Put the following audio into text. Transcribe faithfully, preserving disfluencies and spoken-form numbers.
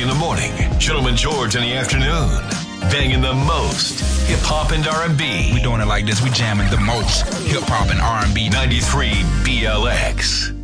in the morning, Gentleman George in the afternoon. Banging the most hip-hop and R and B. We doing it like this. We jamming the most hip-hop and R and B. ninety-three B L X.